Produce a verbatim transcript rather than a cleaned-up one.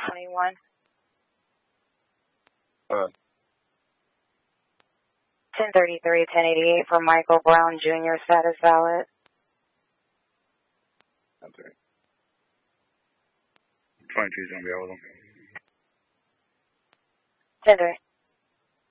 twenty-one. Uh, ten thirty-three, ten eighty-eight for Michael Brown Junior status valid. okay. twenty-two's going to be over them. ten three.